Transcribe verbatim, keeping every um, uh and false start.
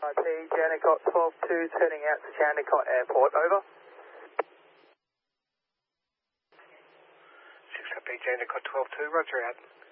R T, Jandakot twelve two, turning out to Jandakot Airport, over. six up eight, Jandakot twelve two, roger out.